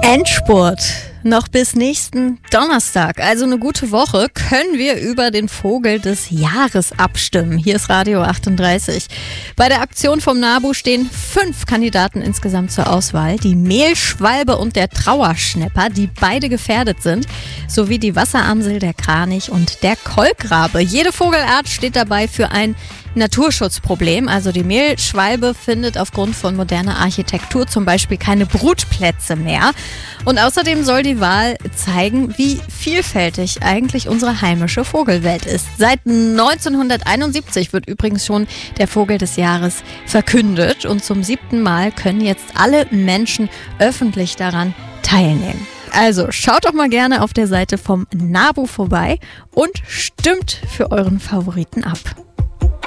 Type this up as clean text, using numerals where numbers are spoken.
Endspurt. Noch bis nächsten Donnerstag, also eine gute Woche, können wir über den Vogel des Jahres abstimmen. Hier ist Radio 38. Bei der Aktion vom NABU stehen 5 Kandidaten insgesamt zur Auswahl. Die Mehlschwalbe und der Trauerschnäpper, die beide gefährdet sind, sowie die Wasseramsel, der Kranich und der Kolkrabe. Jede Vogelart steht dabei für ein Naturschutzproblem. Also die Mehlschwalbe findet aufgrund von moderner Architektur zum Beispiel keine Brutplätze mehr. Und außerdem soll die Wahl zeigen, wie vielfältig eigentlich unsere heimische Vogelwelt ist. Seit 1971 wird übrigens schon der Vogel des Jahres verkündet. Und zum 7. Mal können jetzt alle Menschen öffentlich daran teilnehmen. Also schaut doch mal gerne auf der Seite vom NABU vorbei und stimmt für euren Favoriten ab.